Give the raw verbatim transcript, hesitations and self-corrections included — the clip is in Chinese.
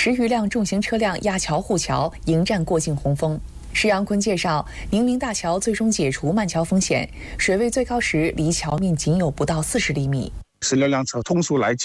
十余辆重型车辆压桥护桥，迎战过境洪峰。石阳坤介绍，宁明大桥最终解除漫桥风险，水位最高时离桥面仅有不到四十厘米。 十六辆车同时来接。